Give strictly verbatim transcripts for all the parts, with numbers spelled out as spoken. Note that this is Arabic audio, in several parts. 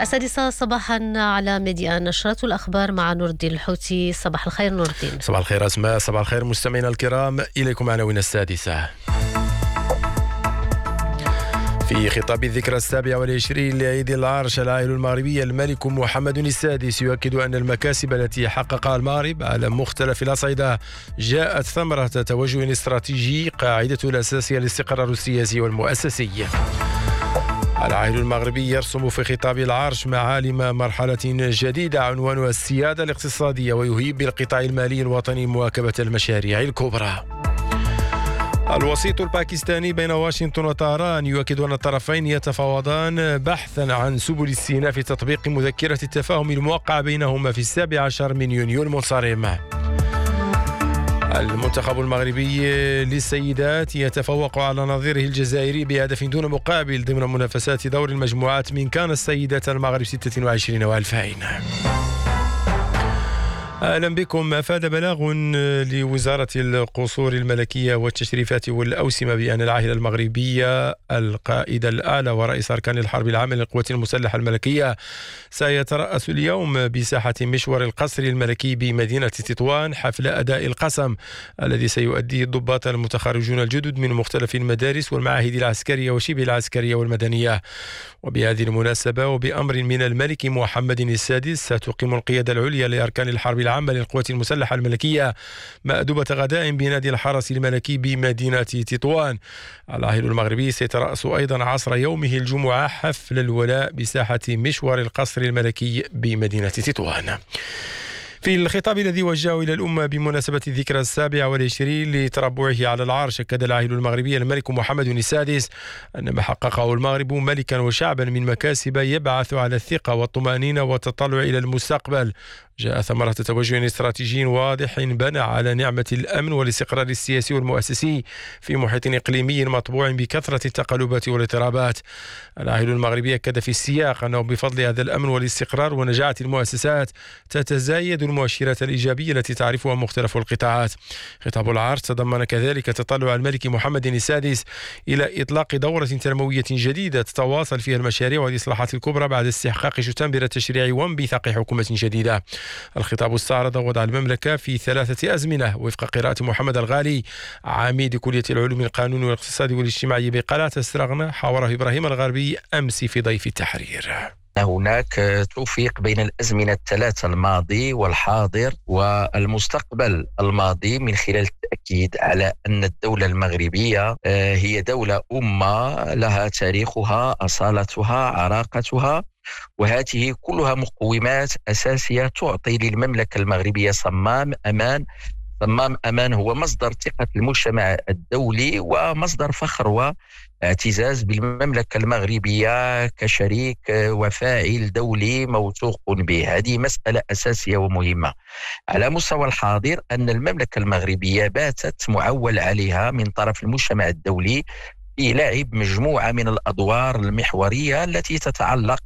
السادسة صباحا على ميديا نشرة الأخبار مع نور الدين الحوتي. صباح الخير نور الدين. صباح الخير أسماء. صباح الخير مستمعينا الكرام، إليكم عناوين السادسة. في خطاب الذكرى السابعة والعشرين لعيد العرش العائلة المغربية، الملك محمد السادس يؤكد أن المكاسب التي حققها المغرب على مختلف الأصعدة جاءت ثمرة توجه استراتيجي قاعدته الأساسية الاستقرار السياسي والمؤسسي. العائل المغربي يرسم في خطاب العرش معالم مرحلة جديدة عنوانها السيادة الاقتصادية، ويهيب بالقطاع المالي الوطني مواكبة المشاريع الكبرى. الوسيط الباكستاني بين واشنطن وطهران يؤكد أن الطرفين يتفاوضان بحثا عن سبل استئناف تطبيق مذكرة التفاهم الموقعة بينهما في السابع عشر من يونيو المنصرم. المنتخب المغربي للسيدات يتفوق على نظيره الجزائري بهدف دون مقابل ضمن منافسات دور المجموعات من كان السيدات المغرب ستة وعشرين وألفين. أهلا بكم. أفاد بلاغ لوزارة القصور الملكية والتشريفات والأوسمة بأن العائلة المغربية القائد الأعلى ورئيس أركان الحرب العامة للقوات المسلحة الملكية سيترأس اليوم بساحة مشوار القصر الملكي بمدينة تطوان حفل أداء القسم الذي سيؤديه الضباط المتخرجون الجدد من مختلف المدارس والمعاهد العسكرية وشبه العسكرية والمدنية. وبهذه المناسبة وبأمر من الملك محمد السادس ستقيم القيادة العليا لأركان الحرب العامة للقوات المسلحة الملكية مأدبة غداء بنادي الحرس الملكي بمدينة تطوان. العائل المغربي سيترأس أيضا عصر يومه الجمعة حفل الولاء بساحة مشوار القصر الملكي بمدينة تطوان. في الخطاب الذي وجهه إلى الأمة بمناسبة الذكرى السابعة والعشرين لتربعه على العرش، أكد العائل المغربي الملك محمد السادس أن ما حققه المغرب ملكا وشعبا من مكاسب يبعث على الثقة والطمأنينة والتطلع إلى المستقبل جاء ثمرة توجه استراتيجي واضح بنى على نعمة الأمن والاستقرار السياسي والمؤسسي في محيط إقليمي مطبوع بكثرة التقلبات والاضطرابات. العائل المغربي أكد في السياق أنه بفضل هذا الأمن والاستقرار ونجاعة المؤسسات تتزايد المؤشرات الإيجابية التي تعرفها مختلف القطاعات. خطاب العرش تضمن كذلك تطلع الملك محمد السادس إلى إطلاق دورة تنموية جديدة تتواصل فيها المشاريع والإصلاحات الكبرى بعد استحقاق شتنبر التشريع وانبثاق حكومة جديدة. الخطاب استعرض وضع المملكة في ثلاثة أزمنة وفق قراءة محمد الغالي عميد كلية العلوم القانوني والاقتصادي والاجتماعي بقلعة السراغنة. حاوره إبراهيم الغربي أمس في ضيف التحرير. هناك توفيق بين الأزمنة الثلاثة الماضي والحاضر والمستقبل الماضي من خلال التأكيد على أن الدولة المغربية هي دولة أمة لها تاريخها، أصالتها، عراقتها، وهذه كلها مقومات أساسية تعطي للمملكة المغربية صمام أمان. صمام أمان هو مصدر ثقة المجتمع الدولي ومصدر فخر واعتزاز بالمملكة المغربية كشريك وفاعل دولي موثوق به. هذه مسألة أساسية ومهمة. على مستوى الحاضر أن المملكة المغربية باتت معول عليها من طرف المجتمع الدولي في لعب مجموعة من الأدوار المحورية التي تتعلق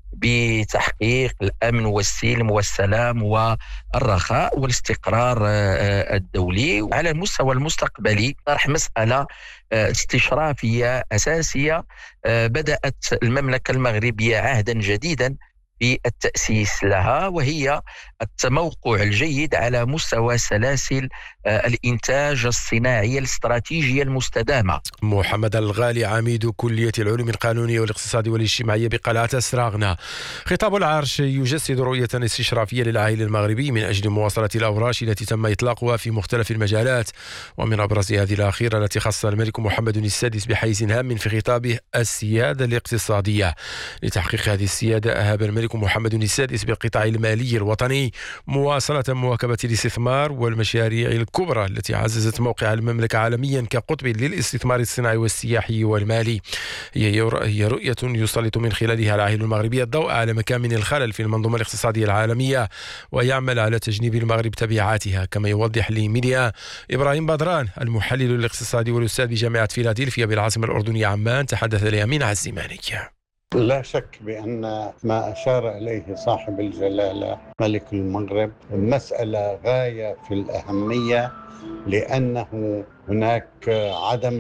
بتحقيق الأمن والسلم والسلام والرخاء والاستقرار الدولي. على المستوى المستقبلي طرح مسألة استشرافية أساسية بدأت المملكة المغربية عهدا جديدا في التأسيس لها، وهي التموقع الجيد على مستوى سلاسل الإنتاج الصناعي الاستراتيجية المستدامة. محمد الغالي عميد كلية العلوم القانونية والاقتصادي والاجتماعية بقلعة السراغنة. خطاب العرش يجسد رؤية استشرافية للعائل المغربي من أجل مواصلة الأوراش التي تم إطلاقها في مختلف المجالات، ومن أبرز هذه الأخيرة التي خص الملك محمد السادس بحيز هام في خطابه السيادة الاقتصادية. لتحقيق هذه السيادة أهاب الملك محمد السادس بالقطاع المالي الوطني مواصلة مواكبة الاستثمار والمشاريع الكبرى التي عززت موقع المملكة عالميا كقطب للاستثمار الصناعي والسياحي والمالي. هي رؤية يسلط من خلالها العائل المغربي الضوء على مكامن الخلل في المنظومة الاقتصادية العالمية ويعمل على تجنيب المغرب تبعاتها، كما يوضح لميديا إبراهيم بدران المحلل الاقتصادي والأستاذ بجامعة فيلادلفيا بالعاصمة الأردنية عمان تحدث لأمين عزيماني. لا شك بأن ما أشار إليه صاحب الجلالة ملك المغرب مسألة غاية في الأهمية، لأنه هناك عدم